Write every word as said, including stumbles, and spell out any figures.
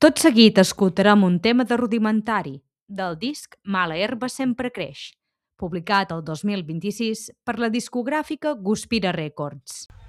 Tot seguit escoltarem un tema de Rudimentari, del disc Mala herba sempre creix, publicat el dos mil vint-i-sis per la discogràfica Guspira Records.